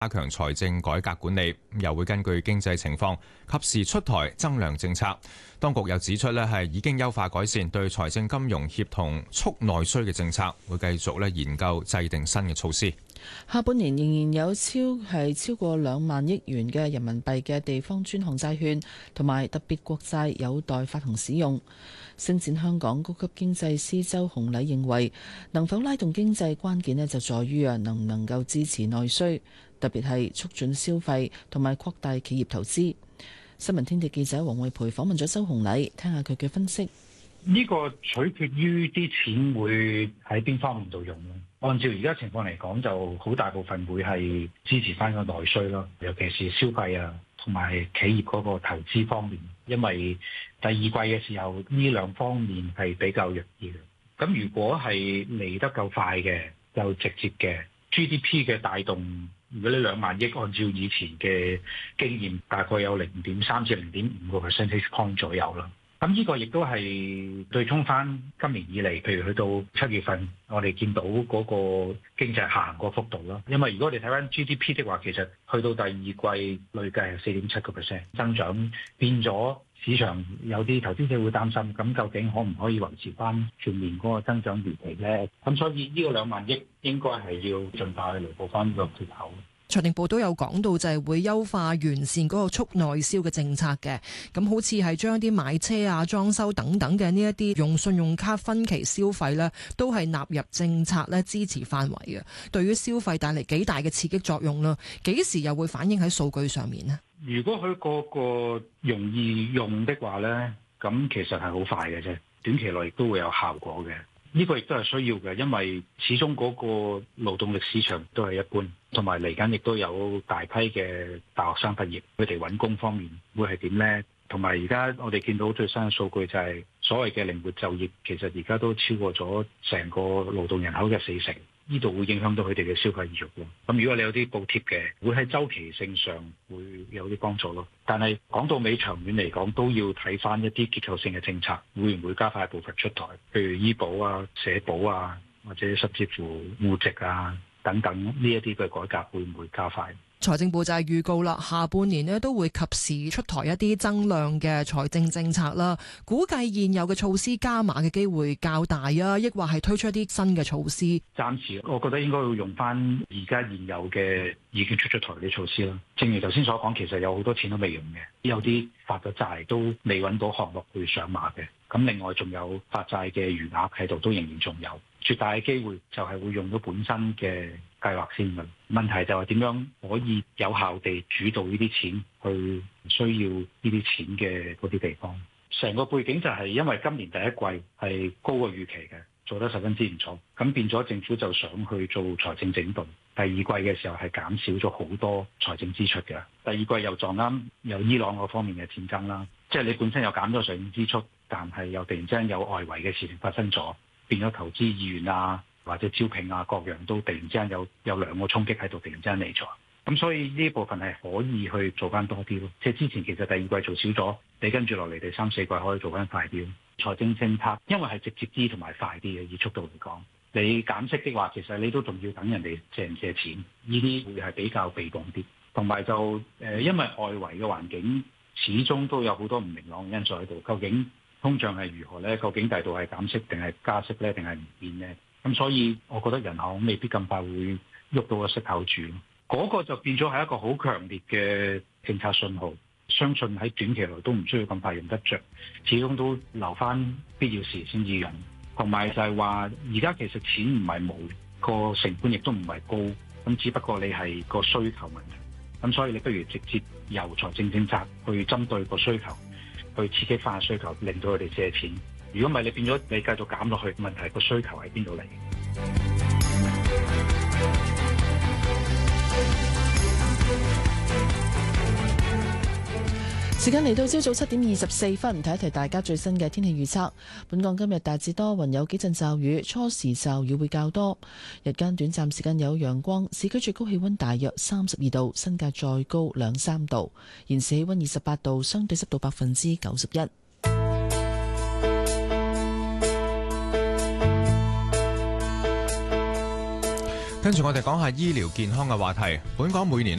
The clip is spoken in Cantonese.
加強財政改革管理，又會根據經濟情況及時出台增量政策。當局又指出係已經優化改善對財政金融協同促內需嘅政策，會繼續研究制定新嘅措施。 下半年仍然有超過2萬億元嘅人民幣嘅地方專項債券同埋特別國債有待發行使用。星展香港高級經濟師周洪禮認為，能否拉動經濟關鍵就在於能唔能夠支持內需，特別係促進消費同埋擴大企業投資。新聞天地記者黃慧培訪問咗周洪禮，聽下佢嘅分析。 呢個取決於啲錢會喺邊方面度用咯。按照而家情況嚟講，就好大部分會係支持翻個內需咯，尤其是消費啊，同埋企業嗰個投資方面。因為第二季嘅時候，呢兩方面係比較弱啲嘅。咁如果係嚟得夠快嘅，又直接嘅 GDP 嘅帶動，如果呢2萬億按照以前嘅經驗，大概有0.3至0.5個 percentage point 左右啦。咁呢個亦都係對沖翻今年以嚟，譬如去到7月份，我哋見到嗰個經濟下行個幅度啦。因為如果我哋睇翻 GDP 的話，其實去到第二季累計係4.7% 增長，變咗市場有啲投資者會擔心，咁究竟可唔可以維持翻全年嗰個增長預期咧？咁所以呢個2萬億應該係要盡快去彌補翻呢個缺口。 財政部都有講到，就係會優化完善嗰個促內銷嘅政策嘅。咁好似係將啲買車啊、裝修等等嘅呢一啲用信用卡分期消費咧，都係納入政策咧支持範圍嘅。對於消費帶嚟幾大嘅刺激作用啦，幾時又會反映喺數據上面呢？ 如果佢個容易用的話咧，咁其實係好快嘅啫，短期內亦都會有效果嘅。呢個亦都係需要嘅，因為始終嗰個勞動力市場都係一般，同埋嚟緊亦都有大批嘅大學生畢業，佢哋揾工方面會係點呢？同埋而家我哋見到最新嘅數據就係所謂嘅靈活就業，其實而家都超過咗成個勞動人口嘅40%，呢度會影響到佢哋嘅消費意欲咯。咁如果你有啲補貼嘅，會喺週期性上會有啲幫助咯。但係講到尾長遠嚟講，都要睇翻一啲結構性嘅政策，會唔會加快步伐出台？譬如醫保啊、社保啊，或者甚至乎戶籍啊等等呢一啲嘅改革，會唔會加快？ 財政部就係預告啦，下半年呢都會及時出台一啲增量嘅財政政策啦。估計現有嘅措施加碼嘅機會較大啊，抑或係推出一啲新嘅措施？ 暫時我覺得應該要用翻而家現有嘅已經出台啲措施啦。正如頭先所講，其實有好多錢都未用嘅，有啲發咗債都未揾到項目去上馬嘅。咁另外仲有發債嘅餘額喺度，都仍然仲有。絕大嘅機會就係會用到本身嘅計劃先嘅。問題就係點樣可以有效地主導呢啲錢去需要呢啲錢嘅嗰啲地方。成個背景就係因為今年第一季係高過預期嘅，做得十分之唔錯，咁變咗政府就想去做財政整頓。第二季嘅時候係減少咗好多財政支出嘅。第二季又撞啱有伊朗嗰方面嘅戰爭啦，即係你本身又減咗財政支出，但係又突然之間有外圍嘅事情發生咗，變咗投資意願啊，或者招聘啊各樣都突然之間有兩個衝擊喺度，突然之間嚟咗。咁所以呢部分係可以去做翻多啲咯。即係之前其實第二季做少咗，你跟住落嚟第3、4季可以做翻快啲。財政政策因為係直接啲同埋快啲嘅，以速度嚟講，你減息的話，其實你都仲要等人哋借唔借錢，呢啲會係比較被動啲。同埋就因為外圍嘅環境始終都有好多唔明朗嘅因素喺度，究竟通脹係如何呢？究竟第度係減息定係加息呢？定係唔變呢？咁所以我覺得人行未必咁快會喐到個息口住，嗰個就變咗係一個好強烈嘅政策信號。相信喺短期內都唔需要咁快用得着，始終都留翻必要時先至用。同埋就係話，而家其實錢唔係冇，個成本亦都唔係高，咁只不過你係個需求問題。咁所以你不如直接由財政政策去針對個需求，去刺激翻需求，令到佢哋借錢。如果唔係，你變咗你繼續減落去，問題個需求喺邊度嚟？ 時間嚟到朝早7點24分，提一提大家最新嘅天氣預測。本港今日大致多雲，有幾陣驟雨，初時驟雨會較多，日間短暫時間有陽光，市區最高氣溫大約32度，新界再高2-3度。現時氣溫28度，相對濕度91%。 跟住我哋講下醫療健康嘅話題。本港每年